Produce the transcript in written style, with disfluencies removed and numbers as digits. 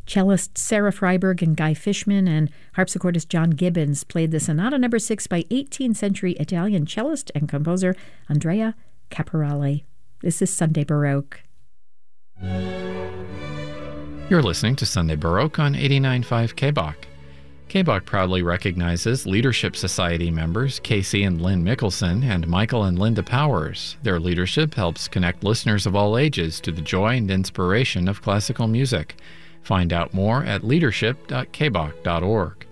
Cellists Sarah Freiberg and Guy Fishman and harpsichordist John Gibbons played the Sonata No. 6 by 18th century Italian cellist and composer Andrea Caporale. This is Sunday Baroque. You're listening to Sunday Baroque on 89.5 KBOC. KBOC proudly recognizes Leadership Society members Casey and Lynn Mickelson and Michael and Linda Powers. Their leadership helps connect listeners of all ages to the joy and inspiration of classical music. Find out more at leadership.kboc.org.